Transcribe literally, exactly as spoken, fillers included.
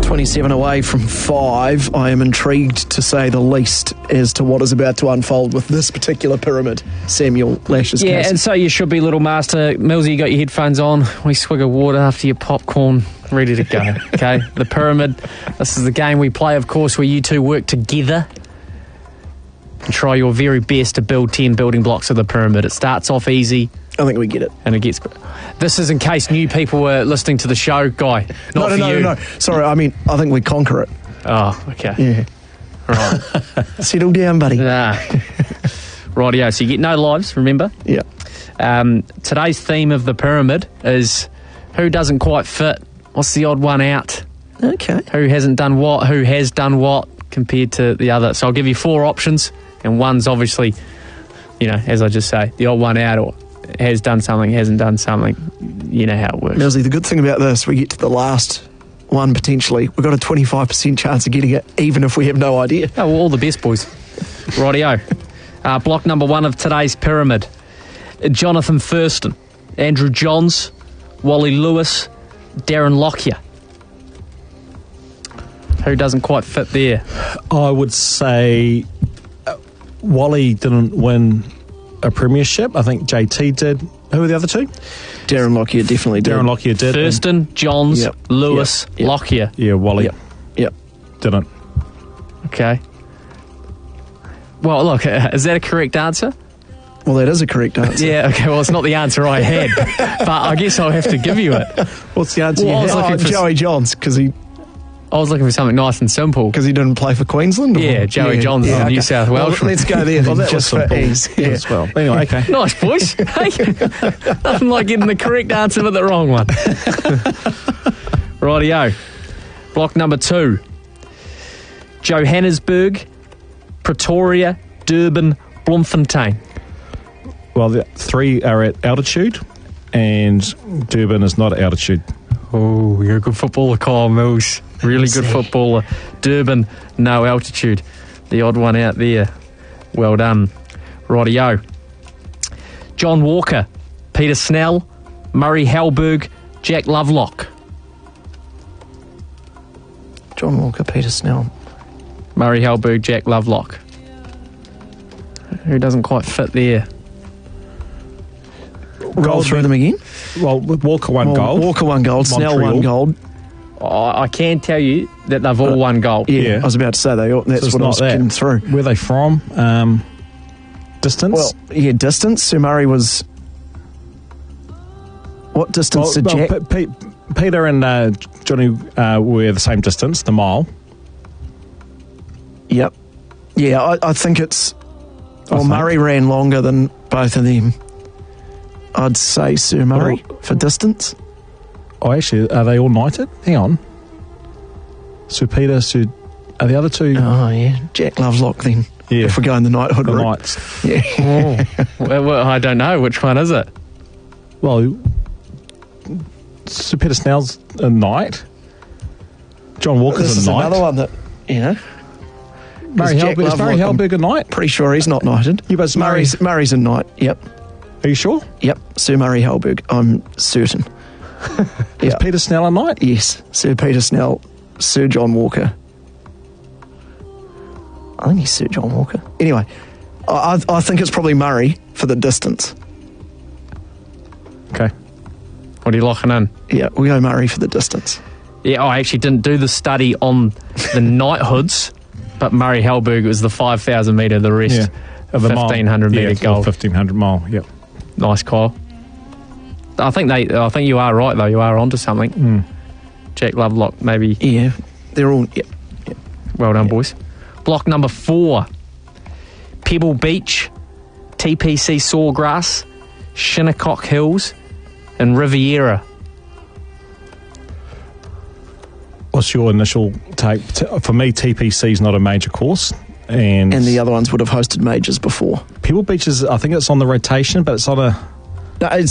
twenty-seven away from five. I am intrigued, to say the least, as to what is about to unfold with this particular pyramid. Samuel Lash's Yeah, case. and so you should be, little master. Millsy, you got your headphones on. We swig of water after your popcorn. Ready to go, okay? The pyramid. This is the game we play, of course, where you two work together and try your very best to build ten building blocks of the pyramid. It starts off easy. I think we get it. And it gets... This is in case new people were listening to the show, Guy. Not no, no, for no, you. no, no. Sorry, I mean, I think we conquer it. Oh, okay. Yeah. Right. Settle down, buddy. Nah. Rightio. So you get no lives, remember? Yeah. Um, today's theme of the pyramid is who doesn't quite fit. What's the odd one out? Okay. Who hasn't done what? Who has done what compared to the other? So I'll give you four options, and one's obviously, you know, as I just say, the odd one out, or has done something, hasn't done something. You know how it works. Millsy, the good thing about this, we get to the last one potentially. We've got a twenty-five percent chance of getting it, even if we have no idea. Oh, well, all the best, boys. Rightio. Uh, block number one of today's pyramid. Jonathan Thurston, Andrew Johns, Wally Lewis, Darren Lockyer. Who doesn't quite fit there? I would say uh, Wally didn't win a premiership. I think J T did. Who were the other two? Darren Lockyer definitely did. Darren Lockyer did. Thurston, Johns, Yep. Lewis, Yep. Yep. Lockyer. Yeah, Wally Yep. Yep. didn't. Okay. Well, look, uh, is that a correct answer? Well, that is a correct answer. Yeah, okay, well, it's not the answer I had, but I guess I'll have to give you it. What's the answer? Well, I you was had? looking Oh, for- Joey Johns, because he I was looking for something nice and simple. because he didn't play for Queensland? Or? Yeah, Joey Johns is a New South Well, Welshman. let's go there then, Well, that just was for simple. ease. Yeah. as well. Anyway, okay. Nice, boys. Hey, nothing like getting the correct answer but the wrong one. Rightio. Block number two. Johannesburg, Pretoria, Durban, Bloemfontein. Well, the three are at altitude, and Durban is not at altitude. Oh, you're a good footballer, Kyle Mills. Really good footballer. Durban, no altitude. The odd one out there. Well done. Rightio. John Walker, Peter Snell, Murray Halberg, Jack Lovelock. John Walker, Peter Snell. Murray Halberg, Jack Lovelock. Who doesn't quite fit there? Roll through them again. Well, Walker won Well, gold. Walker won gold. Snell Montreal. won gold. I I can tell you that they've all won gold. Yeah, Yeah. I was about to say they. all- That's So it's what I not was that. getting through. Where are they from? Um, distance? Well, yeah, distance. Sir Murray was. What distance Well, did well, Jack? P- P- Peter and uh, Johnny uh, were the same distance, the mile. Yep. Yeah, I, I think it's. I Well, think. Murray ran longer than both of them. I'd say Sir Murray for distance. Oh, actually, are they all knighted? Hang on. Sir Peter, Sir... Are the other two... Oh, yeah. Jack Lovelock then. Yeah. If we're going the knighthood the route. knights. Yeah. Oh. well, well, I don't know. Which one is it? Well, Sir Peter Snell's a knight. John Walker's This a is knight. another one that, you know. Murray Jack Halberg, is Murray Lovelock, I'm Halberg a knight? Pretty sure he's not knighted. Yeah, but it's Murray- Murray's, Murray's a knight. Yep. Are you sure? Yep. Sir Murray Halberg. I'm certain. Is Yeah. Peter Snell a knight? Yes. Sir Peter Snell. Sir John Walker. I think he's Sir John Walker. Anyway, I, I, I think it's probably Murray for the distance. Okay. What are you locking in? Yeah, we'll go Murray for the distance. Yeah, I actually didn't do the study on the knighthoods, but Murray Halberg was the five thousand metre, the rest Yeah. Of the mile. fifteen hundred metre yeah, gold. fifteen hundred mile, yep. Nice, Kyle. I think they. I think you are right, though. You are onto something. Mm. Jack Lovelock, maybe. Yeah, they're all... Yep. Well done, boys. Block number four. Pebble Beach, T P C Sawgrass, Shinnecock Hills, and Riviera. What's your initial take? T- For me, T P C is not a major course. And, And the other ones would have hosted majors before. Pebble Beach is, I think it's on the rotation, but it's on a... No, it's